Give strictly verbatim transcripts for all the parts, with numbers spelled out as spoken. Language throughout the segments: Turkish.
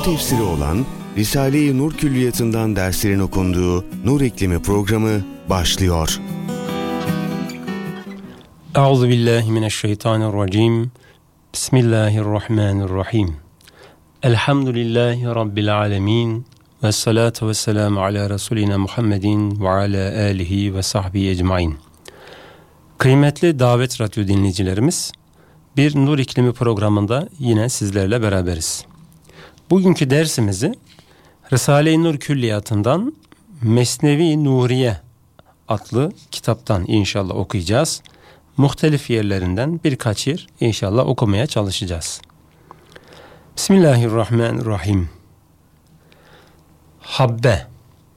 tefsiri olan Risale-i Nur Külliyatı'ndan derslerin okunduğu Nur İklimi programı başlıyor. Euzubillahimineşşeytanirracim. Bismillahirrahmanirrahim. Elhamdülillahi Rabbil alemin. Ve salatu ve selamu ala Resulina Muhammedin ve ala alihi ve sahbihi ecmain. Kıymetli Davet Radyo dinleyicilerimiz, bir Nur İklimi programında yine sizlerle beraberiz. Bugünkü dersimizi Risale-i Nur Külliyatı'ndan Mesnevi Nuriye adlı kitaptan inşallah okuyacağız. Muhtelif yerlerinden birkaç yer inşallah okumaya çalışacağız. Bismillahirrahmanirrahim. Habbe.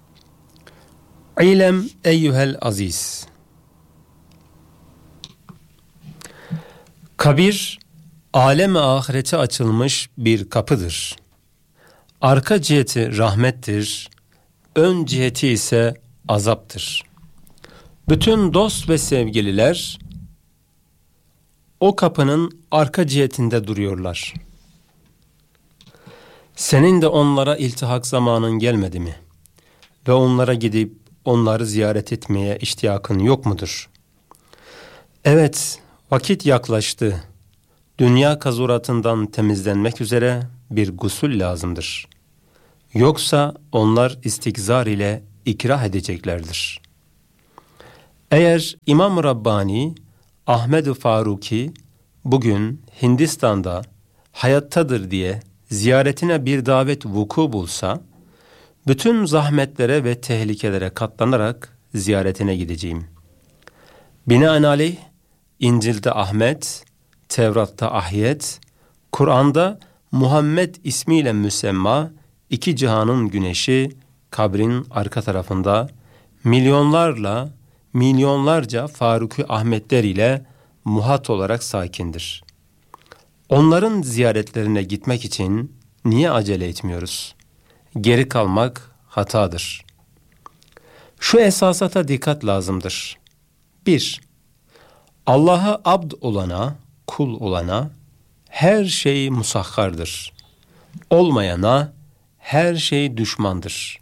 İlem eyyuhel aziz. Kabir, alem-i ahirete açılmış bir kapıdır. Arka ciheti rahmettir, ön ciheti ise azaptır. Bütün dost ve sevgililer o kapının arka cihetinde duruyorlar. Senin de onlara iltihak zamanın gelmedi mi? Ve onlara gidip onları ziyaret etmeye iştiyakın yok mudur? Evet, vakit yaklaştı. Dünya kazuratından temizlenmek üzere bir gusül lazımdır. Yoksa onlar istikzar ile ikrah edeceklerdir. Eğer İmam Rabbani, Ahmed-i Faruki bugün Hindistan'da hayattadır diye ziyaretine bir davet vuku bulsa, bütün zahmetlere ve tehlikelere katlanarak ziyaretine gideceğim. Binaenaleyh, İncil'de Ahmet, Tevrat'ta Ahyet, Kur'an'da Muhammed ismiyle müsemma iki cihanın güneşi kabrin arka tarafında milyonlarla, milyonlarca Faruki Ahmetler ile muhat olarak sakindir. Onların ziyaretlerine gitmek için niye acele etmiyoruz? Geri kalmak hatadır. Şu esasata dikkat lazımdır. bir. Allah'a abd olana, kul olana her şey musahhardır. Olmayana her şey düşmandır.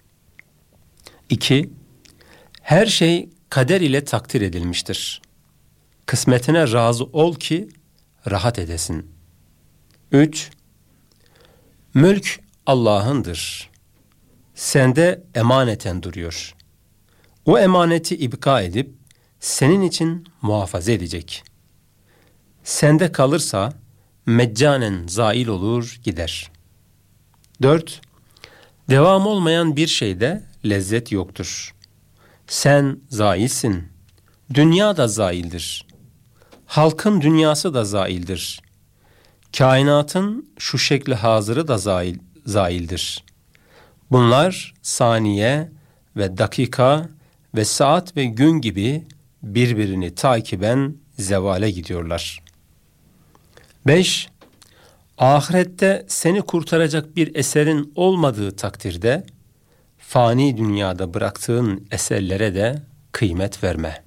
İki. Her şey kader ile takdir edilmiştir. Kısmetine razı ol ki rahat edesin. Üç. Mülk Allah'ındır. Sende emaneten duruyor. O emaneti ibka edip senin için muhafaza edecek. Sende kalırsa meccanen zail olur gider. Dört. Devam olmayan bir şeyde lezzet yoktur. Sen zailsin. Dünya da zaildir. Halkın dünyası da zaildir. Kainatın şu şekli hazırı da zail, zaildir. Bunlar saniye ve dakika ve saat ve gün gibi birbirini takiben zevale gidiyorlar. Beş. Ahirette seni kurtaracak bir eserin olmadığı takdirde fani dünyada bıraktığın eserlere de kıymet verme.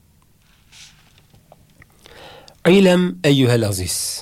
İlem eyyuhel aziz.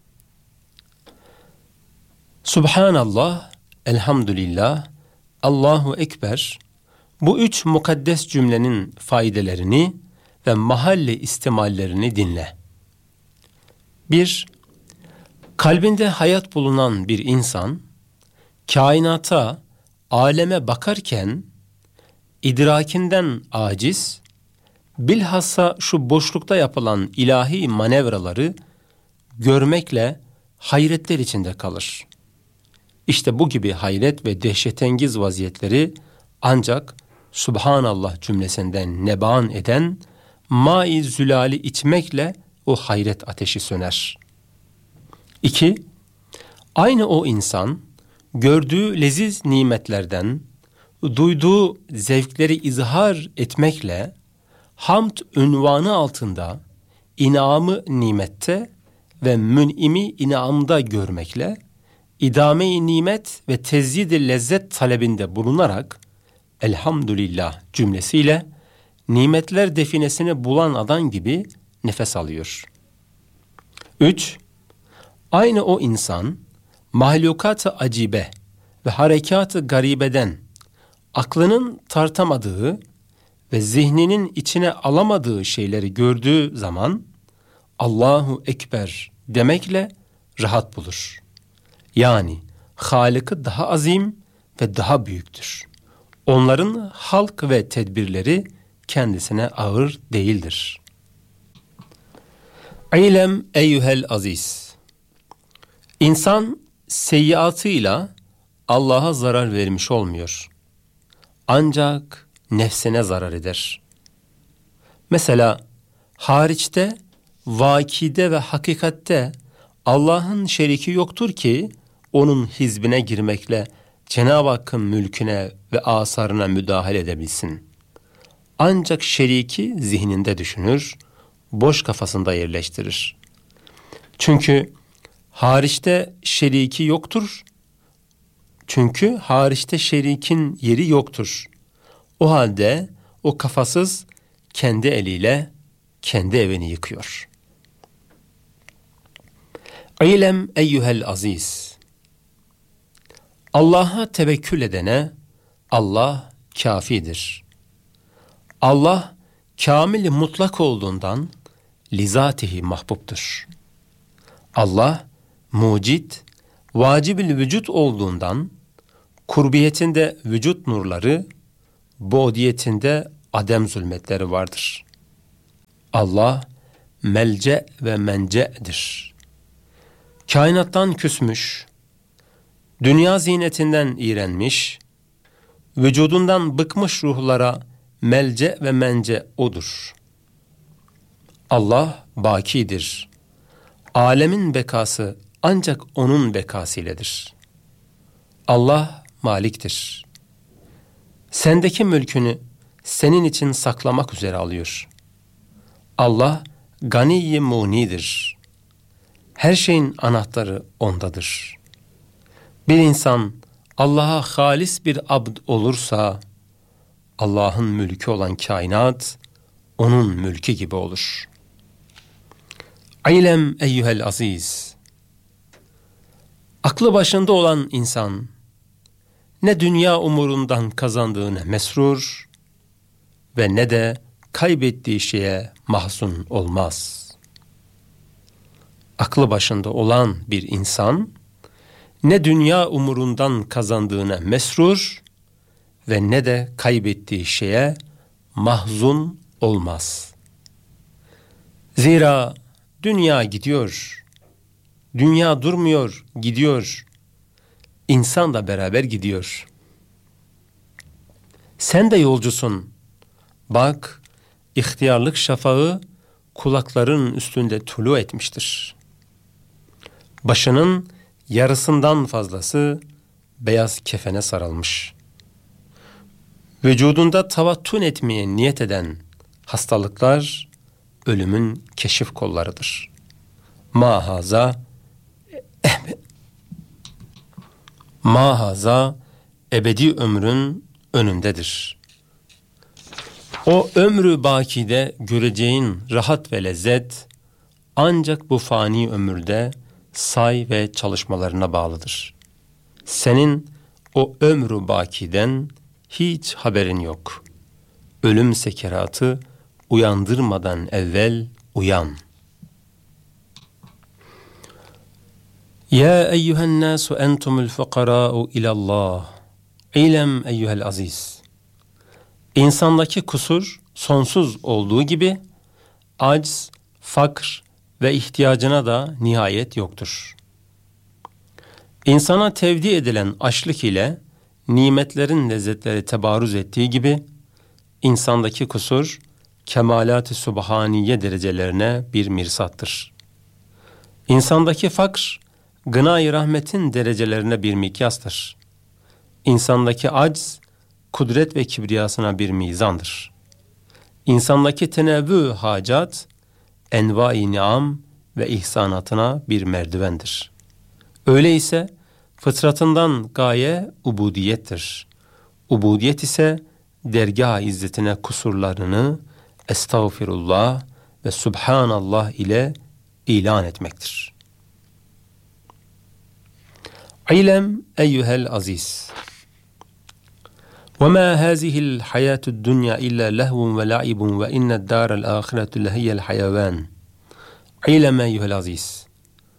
Subhanallah, elhamdülillah, Allahu Ekber, bu üç mukaddes cümlenin faydelerini ve mahalle istimallerini dinle. Bir. Kalbinde hayat bulunan bir insan, kainata, aleme bakarken, idrakinden aciz, bilhassa şu boşlukta yapılan ilahi manevraları görmekle hayretler içinde kalır. İşte bu gibi hayret ve dehşetengiz vaziyetleri ancak Subhanallah cümlesinden neban eden ma-i zülali içmekle o hayret ateşi söner. İki, aynı o insan gördüğü leziz nimetlerden, duyduğu zevkleri izhar etmekle hamd unvanı altında inamı nimette ve mün'imi inamda görmekle idame-i nimet ve tezyid-i lezzet talebinde bulunarak elhamdülillah cümlesiyle nimetler definesini bulan adam gibi nefes alıyor. Üç, aynı o insan mahlukat-ı acibe ve harekatı garibeden aklının tartamadığı ve zihninin içine alamadığı şeyleri gördüğü zaman Allahu Ekber demekle rahat bulur. Yani Halık'ı daha azim ve daha büyüktür. Onların halk ve tedbirleri kendisine ağır değildir. İlem eyyuhel aziz. İnsan seyyiatıyla Allah'a zarar vermiş olmuyor. Ancak nefsine zarar eder. Mesela hariçte, vakide ve hakikatte Allah'ın şeriki yoktur ki onun hizbine girmekle Cenab-ı Hakk'ın mülküne ve asarına müdahale edebilsin. Ancak şeriki zihninde düşünür, boş kafasında yerleştirir. Çünkü hariçte şeriki yoktur. Çünkü hariçte şerikin yeri yoktur. O halde o kafasız kendi eliyle kendi evini yıkıyor. İlem eyyuhel aziz. Allah'a tevekkül edene Allah kafidir. Allah kamil mutlak olduğundan lizatihi mahbubtur. Allah mucit, vacib-ül vücut olduğundan kurbiyetinde vücut nurları, bu'diyetinde adem zulmetleri vardır. Allah melce ve mence'dir. Kainattan küsmüş, dünya zinetinden iğrenmiş, vücudundan bıkmış ruhlara melce ve mence odur. Allah bakidir. Alemin bekası ancak onun bekasıyledir. Allah maliktir. Sendeki mülkünü senin için saklamak üzere alıyor. Allah gani-i munidir. Her şeyin anahtarı ondadır. Bir insan Allah'a halis bir abd olursa, Allah'ın mülkü olan kainat, onun mülkü gibi olur. İlem eyyuhel aziz. Aklı başında olan insan, ne dünya umurundan kazandığına mesrur ve ne de kaybettiği şeye mahzun olmaz. Aklı başında olan bir insan, ne dünya umurundan kazandığına mesrur ve ne de kaybettiği şeye mahzun olmaz. Zira dünya gidiyor, dünya durmuyor, gidiyor. İnsan da beraber gidiyor. Sen de yolcusun. Bak, ihtiyarlık şafağı kulakların üstünde tulu etmiştir. Başının yarısından fazlası beyaz kefene sarılmış. Vücudunda tavattun etmeye niyet eden hastalıklar ölümün keşif kollarıdır. Mahaza Mahaza ebedi ömrün önündedir. O ömrü bakide göreceğin rahat ve lezzet ancak bu fani ömürde say ve çalışmalarına bağlıdır. Senin o ömrü bakiden hiç haberin yok. Ölüm sekeratı uyandırmadan evvel uyan. Ya eyyühen nasu entumul fukara'u ilallah. İlem eyyühel aziz. İnsandaki kusur sonsuz olduğu gibi acz, fakr ve ihtiyacına da nihayet yoktur. İnsana tevdi edilen açlık ile nimetlerin lezzetleri tebarüz ettiği gibi insandaki kusur kemalat-ı subhaniye derecelerine bir mirsattır. İnsandaki fakr gına-i rahmetin derecelerine bir mikyastır. İnsandaki acz kudret ve kibriyasına bir mizandır. İnsandaki tenevvü hacat enva-i niam ve ihsanatına bir merdivendir. Öyleyse fıtratından gaye ubudiyettir. Ubudiyet ise dergâh izzetine kusurlarını estağfirullah ve subhanallah ile ilan etmektir. İlem eyyuhel aziz. وَمَا هَذِهِ الْحَيَاةُ الدُّنْيَا إِلَّا لَهْوٌ وَلَعِبٌ وَإِنَّ الدَّارَ الْآخِرَةُ لَهِيَ الْحَيَوَانُ İlem eyyuhel aziz.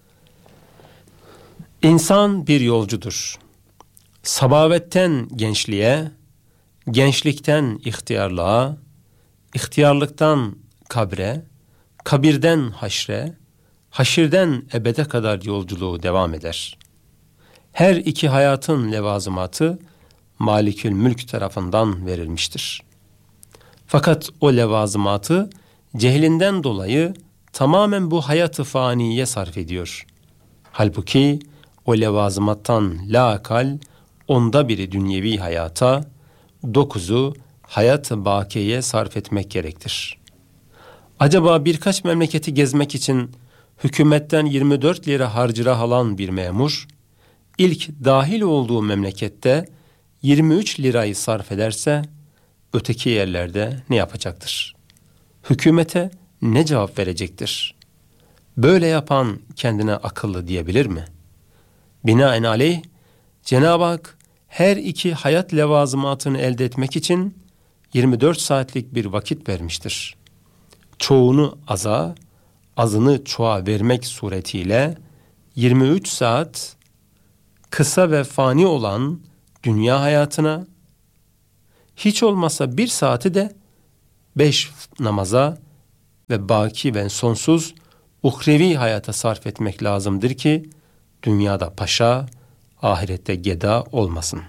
İnsan bir yolcudur. Sabavetten gençliğe, gençlikten ihtiyarlığa, ihtiyarlıktan kabre, kabirden haşre, haşirden ebede kadar yolculuğu devam eder. Her iki hayatın levazımatı Malikül Mülk tarafından verilmiştir. Fakat o levazımatı cehlinden dolayı tamamen bu hayatı faniye sarf ediyor. Halbuki o levazımattan lâkal onda biri dünyevi hayata, dokuzu hayat-ı bakiyeye sarf etmek gerektir. Acaba birkaç memleketi gezmek için hükümetten yirmi dört lira harcırah alan bir memur, ilk dahil olduğu memlekette yirmi üç lirayı sarf ederse, öteki yerlerde ne yapacaktır? Hükümete ne cevap verecektir? Böyle yapan kendine akıllı diyebilir mi? Binaenaleyh, Cenab-ı Hak her iki hayat levazımatını elde etmek için yirmi dört saatlik bir vakit vermiştir. Çoğunu aza, azını çoğa vermek suretiyle yirmi üç saat kısa ve fani olan dünya hayatına, hiç olmazsa bir saati de beş namaza ve baki ve sonsuz uhrevi hayata sarf etmek lazımdır ki dünyada paşa, ahirette geda olmasın.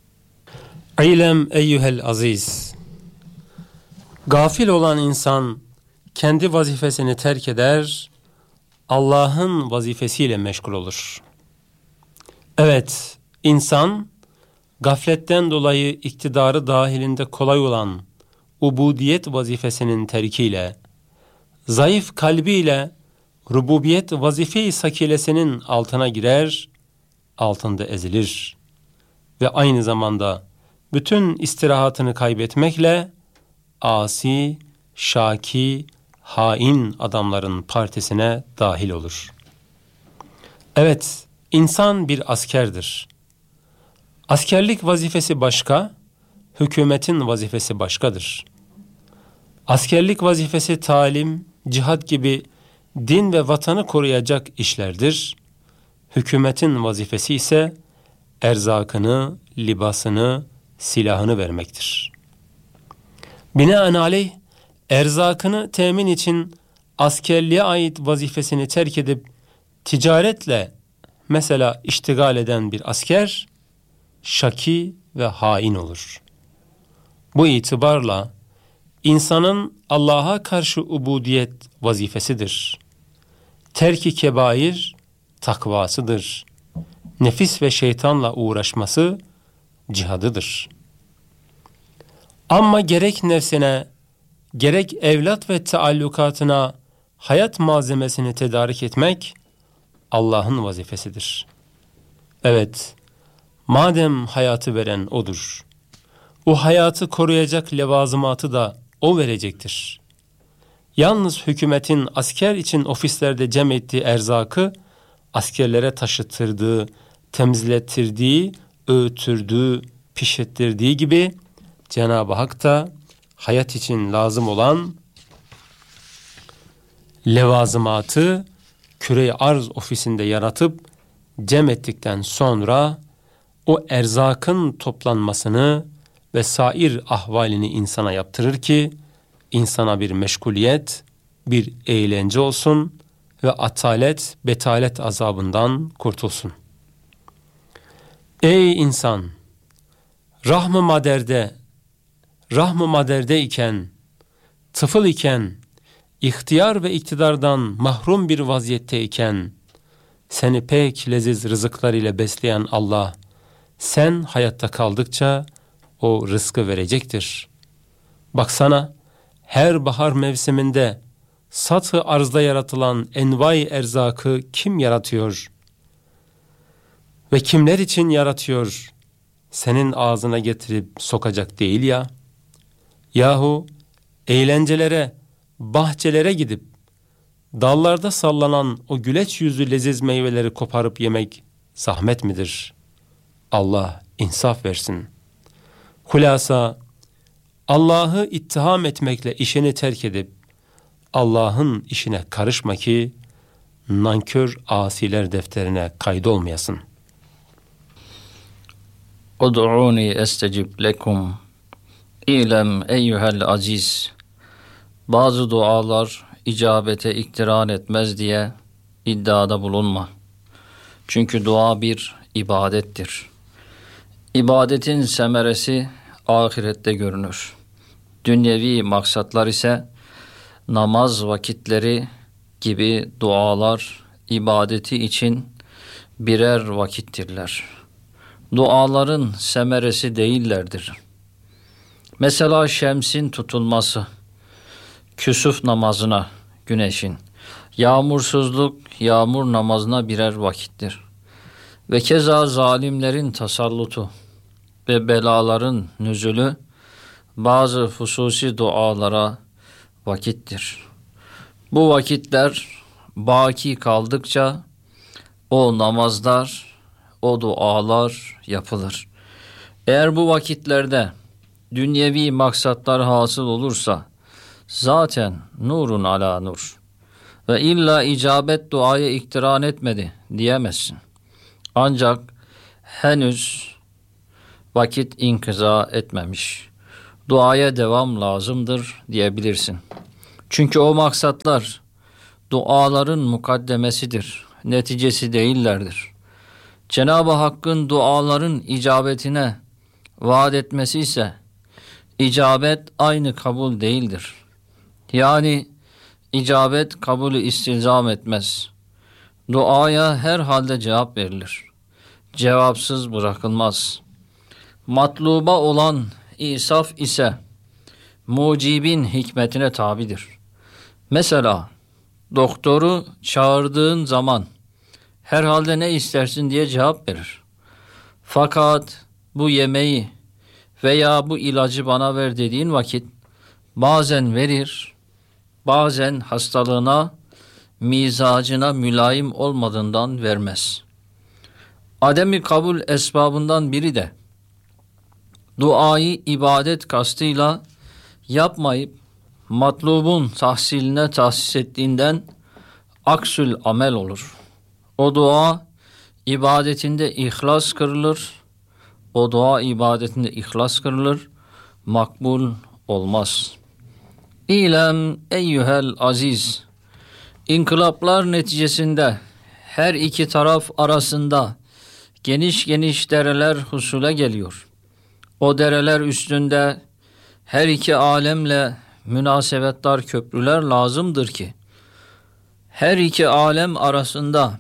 İlem eyyuhel aziz. Gafil olan insan kendi vazifesini terk eder, Allah'ın vazifesiyle meşgul olur. Evet, insan gafletten dolayı iktidarı dahilinde kolay olan ubudiyet vazifesinin terkiyle, zayıf kalbiyle rububiyet vazife-i sakilesinin altına girer, altında ezilir ve aynı zamanda bütün istirahatını kaybetmekle asi, şaki, hain adamların partisine dahil olur. Evet, insan bir askerdir. Askerlik vazifesi başka, hükümetin vazifesi başkadır. Askerlik vazifesi talim, cihat gibi din ve vatanı koruyacak işlerdir. Hükümetin vazifesi ise erzakını, libasını, silahını vermektir. Binaenaleyh, erzakını temin için askerliğe ait vazifesini terk edip ticaretle mesela iştigal eden bir asker, şaki ve hain olur. Bu itibarla insanın Allah'a karşı ubudiyet vazifesidir. Terk-i kebair takvasıdır. Nefis ve şeytanla uğraşması cihadıdır. Ama gerek nefsine, gerek evlat ve taallukatına hayat malzemesini tedarik etmek Allah'ın vazifesidir. Evet, madem hayatı veren O'dur, o hayatı koruyacak levazımatı da O verecektir. Yalnız hükümetin asker için ofislerde cem ettiği erzakı askerlere taşıtırdığı, temizlettirdiği, öğütürdüğü, pişirttirdiği gibi Cenab-ı Hak da hayat için lazım olan levazımatı küre-i arz ofisinde yaratıp cem ettikten sonra o erzakın toplanmasını ve sair ahvalini insana yaptırır ki insana bir meşguliyet, bir eğlence olsun ve atalet, betalet azabından kurtulsun. Ey insan! Rahm-ı maderde, rahm-ı maderde iken, tıfıl iken, ihtiyar ve iktidardan mahrum bir vaziyetteyken, seni pek leziz rızıklar ile besleyen Allah, sen hayatta kaldıkça o rızkı verecektir. Baksana, her bahar mevsiminde satı arzda yaratılan envai erzakı kim yaratıyor? Ve kimler için yaratıyor? Senin ağzına getirip sokacak değil ya. Yahu eğlencelere, bahçelere gidip dallarda sallanan o güleç yüzlü leziz meyveleri koparıp yemek zahmet midir? Allah insaf versin. Hulasa, Allah'ı ittiham etmekle işini terk edip Allah'ın işine karışma ki nankör asiler defterine kaydolmayasın. Ud'uni estecib lekum. İlem eyyuhel aziz. Bazı dualar icabete iktiran etmez diye iddiada bulunma. Çünkü dua bir ibadettir. İbadetin semeresi ahirette görünür. Dünyevi maksatlar ise namaz vakitleri gibi dualar ibadeti için birer vakittirler. Duaların semeresi değillerdir. Mesela şemsin tutulması, küsuf namazına, güneşin, yağmursuzluk, yağmur namazına birer vakittir. Ve keza zalimlerin tasallutu ve belaların nüzulü bazı hususi dualara vakittir. Bu vakitler baki kaldıkça o namazlar, o dualar yapılır. Eğer bu vakitlerde dünyevi maksatlar hasıl olursa zaten nurun ala nur ve illa icabet duaya iktiran etmedi diyemezsin. Ancak henüz vakit inkıza etmemiş, duaya devam lazımdır diyebilirsin. Çünkü o maksatlar duaların mukaddemesidir, neticesi değillerdir. Cenab-ı Hakk'ın duaların icabetine vaat etmesi ise icabet aynı kabul değildir. Yani icabet kabulü istilzam etmez. Duaya her halde cevap verilir. Cevapsız bırakılmaz. Matluba olan isaf ise mucibin hikmetine tabidir. Mesela doktoru çağırdığın zaman herhalde ne istersin diye cevap verir. Fakat bu yemeği veya bu ilacı bana ver dediğin vakit bazen verir, bazen hastalığına, mizacına mülayim olmadığından vermez. Ademi kabul esbabından biri de duayı ibadet kastıyla yapmayıp matlubun tahsiline tahsis ettiğinden aksül amel olur. O dua ibadetinde ihlas kırılır. O dua ibadetinde ihlas kırılır. Makbul olmaz. İlem eyyuhel aziz. İnkılaplar neticesinde her iki taraf arasında geniş geniş dereler husule geliyor. O dereler üstünde her iki alemle münasebetdar köprüler lazımdır ki her iki alem arasında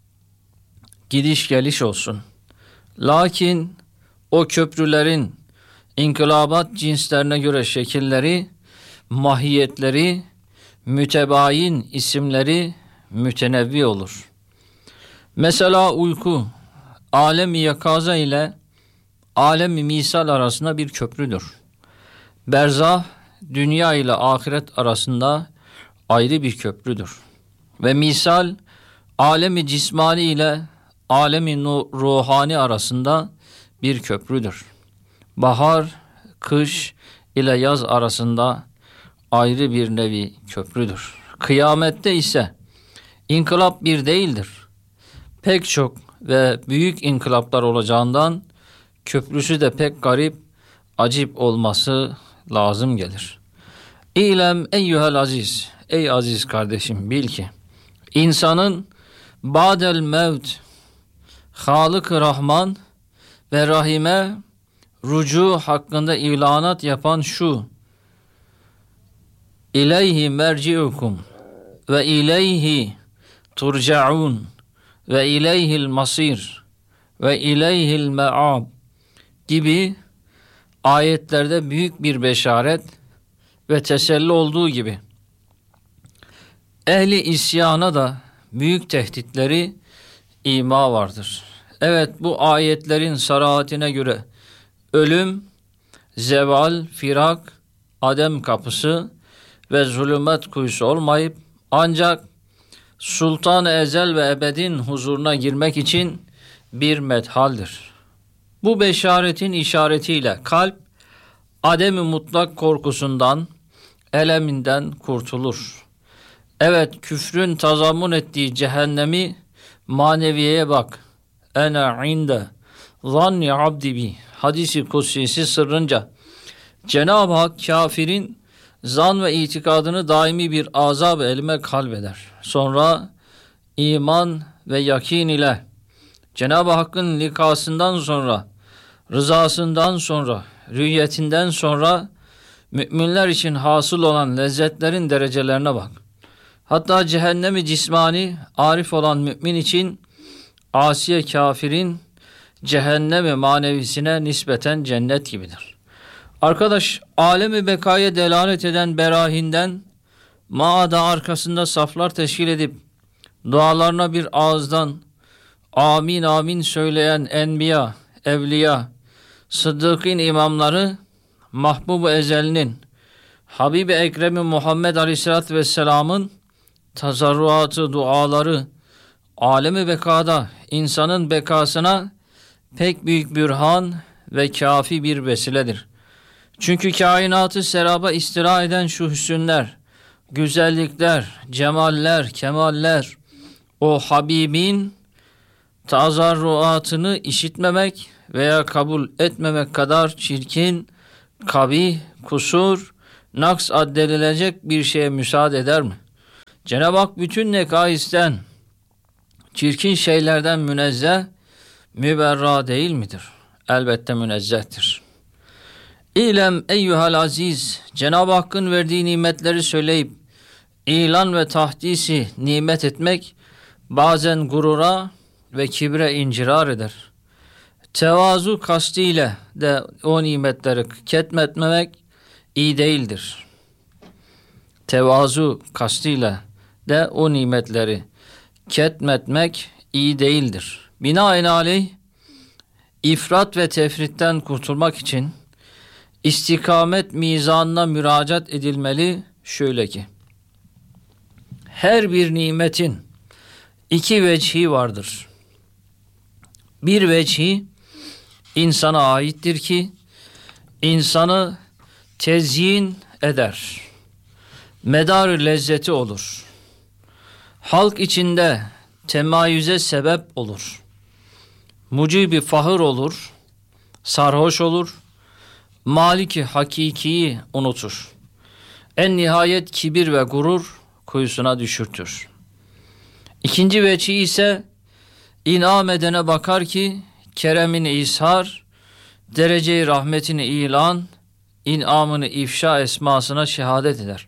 gidiş geliş olsun. Lakin o köprülerin inkılabat cinslerine göre şekilleri, mahiyetleri, mütebayin isimleri mütenevvi olur. Mesela uyku, alem-i yakaza ile alem-i misal arasında bir köprüdür. Berzah, dünya ile ahiret arasında ayrı bir köprüdür. Ve misal, alem-i cismani ile alem-i ruhani arasında bir köprüdür. Bahar, kış ile yaz arasında ayrı bir nevi köprüdür. Kıyamette ise inkılap bir değildir. Pek çok ve büyük inkılaplar olacağından köprüsü de pek garip, acip olması lazım gelir. İlem eyyuhel aziz, ey aziz kardeşim bil ki insanın ba'del mevt Halık-ı Rahman ve Rahim'e rucu hakkında ilanat yapan şu: İleyhi merci'ukum ve ileyhi turca'un ve ileyhil masir ve ileyhil me'ab gibi ayetlerde büyük bir beşaret ve teselli olduğu gibi ehli isyana da büyük tehditleri ima vardır. Evet, bu ayetlerin sarahatine göre ölüm, zeval, firak, adem kapısı ve zulümet kuyusu olmayıp ancak Sultan-ı Ezel ve Ebed'in huzuruna girmek için bir methaldir. Bu beşaretin işaretiyle kalp ademi mutlak korkusundan, eleminden kurtulur. Evet, küfrün tazammun ettiği cehennemi maneviyeye bak. Ene inde zanni abdi bi. Hadisi kutsisi sırrınca Cenab-ı Hak kafirin zan ve itikadını daimi bir azab-ı elime kalbeder. Sonra iman ve yakin ile Cenab-ı Hakk'ın likasından sonra, rızasından sonra, rüyetinden sonra müminler için hasıl olan lezzetlerin derecelerine bak. Hatta cehennemi cismani arif olan mümin için asiye kafirin cehennemi manevisine nispeten cennet gibidir. Arkadaş, alemi bekaya delalet eden berahinden maada arkasında saflar teşkil edip dualarına bir ağızdan amin amin söyleyen enbiya, evliya, sıddıkîn imamları Mahbub-u Ezel'in, Habib-i Ekrem-i Muhammed Aleyhisselatü Vesselam'ın tazarruatı, duaları alemi bekada insanın bekasına pek büyük bürhan ve kafi bir vesiledir. Çünkü kainatı seraba istila eden şu hüsünler, güzellikler, cemaller, kemaller, o Habibin tazarruatını işitmemek veya kabul etmemek kadar çirkin, kabih, kusur, naks addedilecek bir şeye müsaade eder mi? Cenab-ı Hak bütün nekaisten, çirkin şeylerden münezzeh, müberra değil midir? Elbette münezzehtir. İlem eyyuhal aziz, Cenab-ı Hakk'ın verdiği nimetleri söyleyip ilan ve tahdisi nimet etmek bazen gurura ve kibre incirar eder. Tevazu kastıyla de o nimetleri ketmetmemek iyi değildir. Tevazu kastıyla de o nimetleri ketmetmek iyi değildir. Binaenaleyh ifrat ve tefritten kurtulmak için istikamet mizanına müracaat edilmeli şöyle ki, her bir nimetin iki vecihi vardır. Bir vecihi insana aittir ki insanı tezyin eder. Medar lezzeti olur. Halk içinde temayüze sebep olur. Mucibi fahır olur. Sarhoş olur. Maliki hakikiyi unutur. En nihayet kibir ve gurur kuyusuna düşürtür. İkinci veçhi ise inam edene bakar ki keremini ishar, derece-i rahmetini ilan, inamını ifşa esmasına şehadet eder.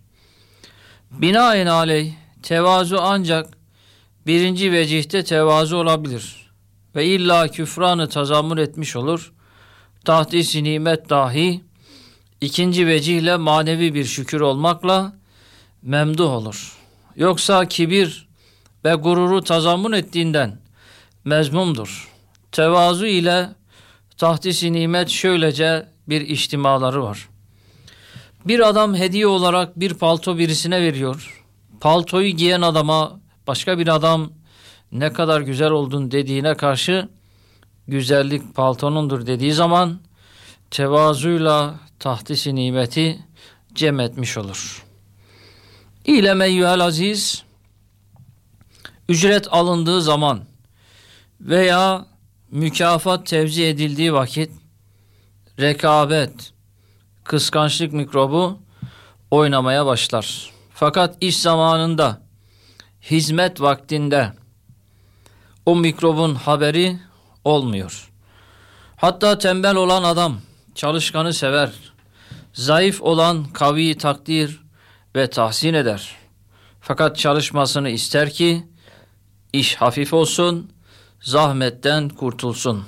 Binaenaleyh tevazu ancak birinci vecihte tevazu olabilir ve illa küfranı tazammül etmiş olur. Tahdis-i nimet dahi ikinci vecihle manevi bir şükür olmakla memduh olur. Yoksa kibir ve gururu tazammül ettiğinden mezmumdur. Tevazu ile tahdis-i nimet şöylece bir içtimaları var. Bir adam hediye olarak bir palto birisine veriyor. Paltoyu giyen adama başka bir adam ne kadar güzel oldun dediğine karşı güzellik paltonundur dediği zaman tevazuyla tahdis-i nimeti cem etmiş olur. İlem eyyühel aziz, ücret alındığı zaman veya mükafat tevzi edildiği vakit rekabet, kıskançlık mikrobu oynamaya başlar. Fakat iş zamanında, hizmet vaktinde o mikrobun haberi olmuyor. Hatta tembel olan adam çalışkanı sever. Zayıf olan kaviyi takdir ve tahsin eder. Fakat çalışmasını ister ki iş hafif olsun, zahmetten kurtulsun.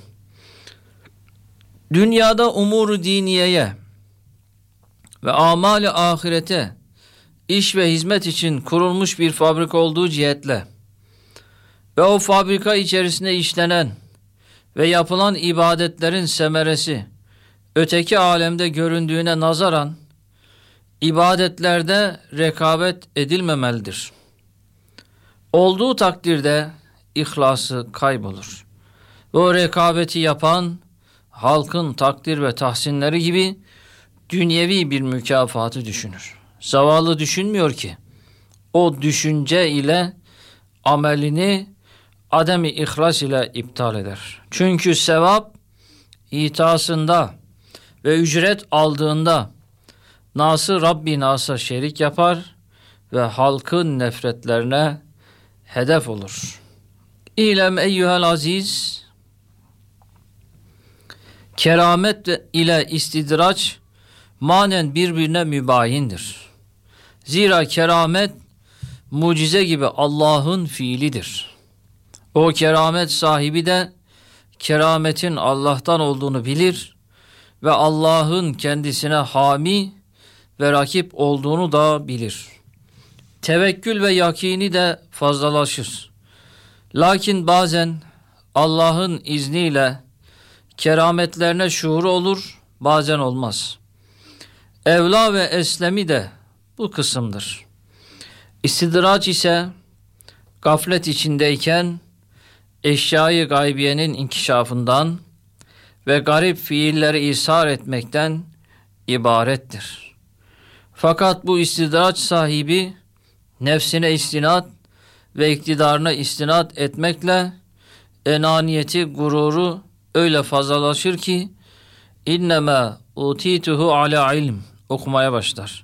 Dünyada umuru diniyeye ve amali ahirete iş ve hizmet için kurulmuş bir fabrika olduğu cihetle ve o fabrika içerisinde işlenen ve yapılan ibadetlerin semeresi öteki alemde göründüğüne nazaran ibadetlerde rekabet edilmemelidir. Olduğu takdirde ihlası kaybolur. Ve o rekabeti yapan halkın takdir ve tahsinleri gibi dünyevi bir mükafatı düşünür. Zavallı düşünmüyor ki. O düşünce ile amelini adem-i ihlas ile iptal eder. Çünkü sevap itasında ve ücret aldığında nası Rabbi nasa şerik yapar ve halkın nefretlerine hedef olur. İlem eyyuhel aziz, keramet ile istidraç manen birbirine mübayindir. Zira keramet mucize gibi Allah'ın fiilidir. O keramet sahibi de kerametin Allah'tan olduğunu bilir ve Allah'ın kendisine hami ve rakip olduğunu da bilir. Tevekkül ve yakini de fazlalaşır. Lakin bazen Allah'ın izniyle kerametlerine şuuru olur, bazen olmaz. Evla ve eslemi de bu kısımdır. İstidraç ise gaflet içindeyken eşyayı gaybiyenin inkişafından ve garip fiilleri ishar etmekten ibarettir. Fakat bu istidraç sahibi nefsine istinat ve iktidarına istinat etmekle enaniyeti, gururu öyle fazlalaşır ki inneme utituhu ala ilm okumaya başlar.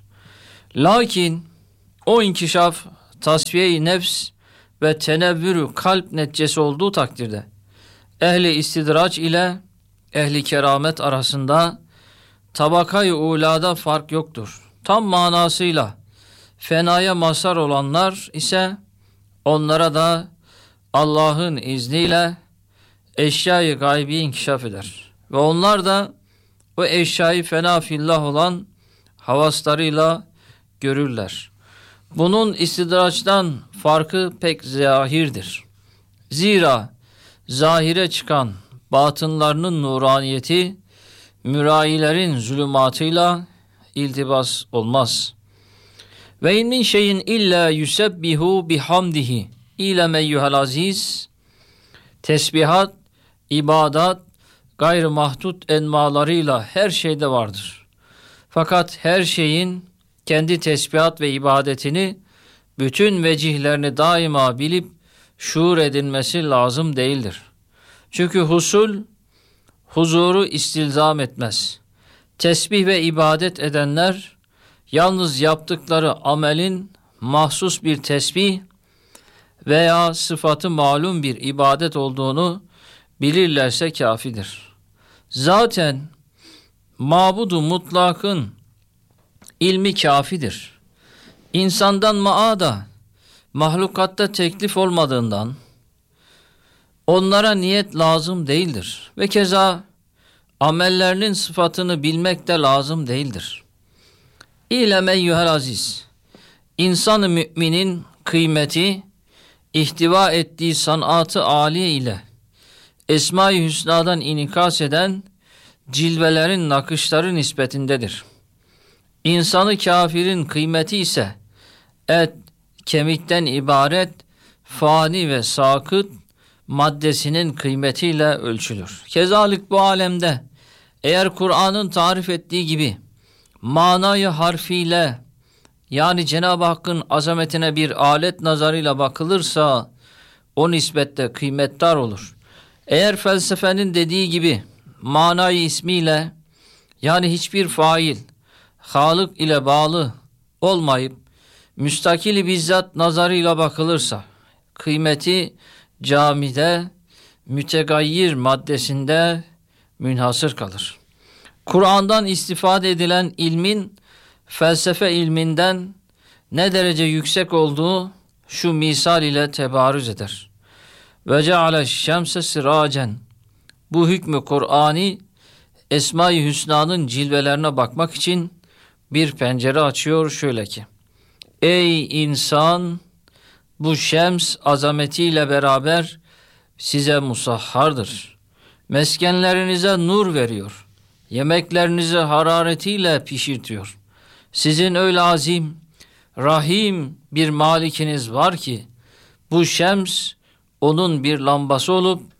Lakin o inkişaf tasfiye-i nefs ve tenevvürü kalp neticesi olduğu takdirde ehli istidraç ile ehli keramet arasında tabakayı ulada fark yoktur. Tam manasıyla fenaya mazhar olanlar ise onlara da Allah'ın izniyle eşyayı gaybi inkişaf eder. Ve onlar da o eşyayı fena fillah olan havaslarıyla görürler. Bunun istidraçtan farkı pek zahirdir. Zira zahire çıkan batınlarının nuraniyeti mürayilerin zulümatıyla iltibas olmaz. Ve in min şeyin illa yusebbihu bihamdihi ilem eyyuhel aziz. Tesbihat, ibadat, gayrı mahdut enmalarıyla her şeyde vardır. Fakat her şeyin kendi tesbihat ve ibadetini bütün vecihlerini daima bilip şuur edilmesi lazım değildir. Çünkü husul huzuru istilzam etmez. Tesbih ve ibadet edenler yalnız yaptıkları amelin mahsus bir tesbih veya sıfatı malum bir ibadet olduğunu bilirlerse kafidir. Zaten mabudu mutlakın ilmi kafidir. İnsandan maada, mahlukatta teklif olmadığından onlara niyet lazım değildir. Ve keza amellerinin sıfatını bilmek de lazım değildir. İlem eyyuhel aziz, İnsan-ı müminin kıymeti, ihtiva ettiği sanatı âliye ile Esma-i Hüsna'dan inikas eden cilvelerin nakışları nispetindedir. İnsanı kafirin kıymeti ise et, kemikten ibaret, fani ve sakıt maddesinin kıymetiyle ölçülür. Kezalik bu alemde eğer Kur'an'ın tarif ettiği gibi manayı harfiyle, yani Cenab-ı Hakk'ın azametine bir alet nazarıyla bakılırsa o nispette kıymetdar olur. Eğer felsefenin dediği gibi manayı ismiyle, yani hiçbir fail Halık ile bağlı olmayıp müstakil bizzat nazarıyla bakılırsa kıymeti camide mütegayyir maddesinde münhasır kalır. Kur'an'dan istifade edilen ilmin felsefe ilminden ne derece yüksek olduğu şu misal ile tebarüz eder. Ve ceale şemse siracen, bu hükmü Kur'ani Esma-i Hüsna'nın cilvelerine bakmak için bir pencere açıyor şöyle ki: ey insan, bu şems azametiyle beraber size musahhardır. Meskenlerinize nur veriyor. Yemeklerinizi hararetiyle pişirtiyor. Sizin öyle azim, rahim bir malikiniz var ki bu şems onun bir lambası olup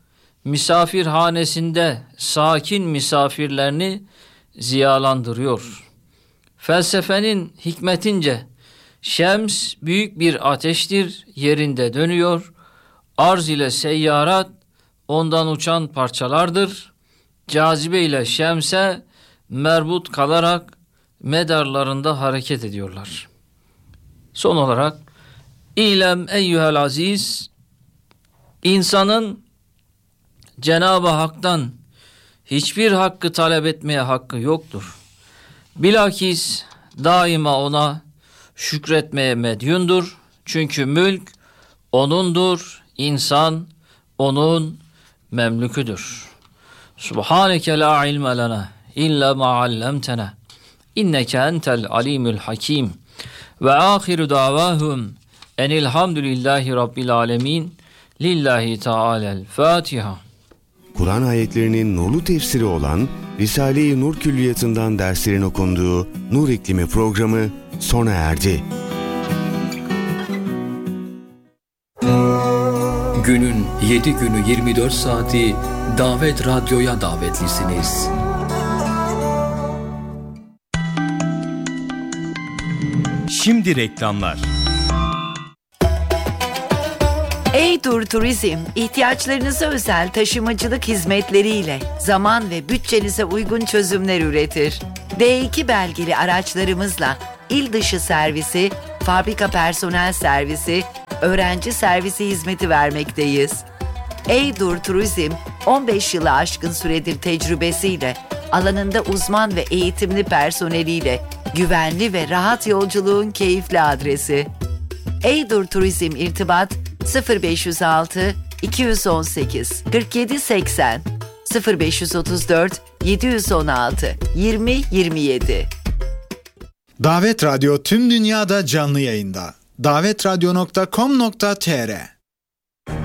misafirhanesinde sakin misafirlerini ziyalandırıyor. Felsefenin hikmetince şems büyük bir ateştir, yerinde dönüyor. Arz ile seyyarat ondan uçan parçalardır. Cazibe ile şemse merbut kalarak medarlarında hareket ediyorlar. Son olarak İlem eyyuhel aziz, insanın Cenab-ı Hak'tan hiçbir hakkı talep etmeye hakkı yoktur. Bilakis daima ona şükretmeye medyundur. Çünkü mülk O'nundur, insan O'nun memlüküdür. Subhaneke la ilme lena illa ma allamtena inneke entel alimul hakim. Ve ahiru davahum enilhamdülillahi rabbil alemin. Lillahi Teala'l Fatiha. Kur'an ayetlerinin nurlu tefsiri olan Risale-i Nur Külliyatı'ndan derslerin okunduğu Nur İklimi programı sona erdi. Günün yedi günü yirmi dört saati Davet Radyo'ya davetlisiniz. Şimdi reklamlar. Eydur Turizm, ihtiyaçlarınıza özel taşımacılık hizmetleriyle zaman ve bütçenize uygun çözümler üretir. D iki belgeli araçlarımızla il dışı servisi, fabrika personel servisi, öğrenci servisi hizmeti vermekteyiz. Eydur Turizm, on beş yılı aşkın süredir tecrübesiyle, alanında uzman ve eğitimli personeliyle, güvenli ve rahat yolculuğun keyifli adresi. Eydur Turizm irtibat sıfır beş yüz altı iki yüz on sekiz kırk yedi seksen sıfır beş yüz otuz dört yedi yüz on altı yirmi yirmi yedi. Davet Radyo tüm dünyada canlı yayında. davet radyo nokta com nokta tr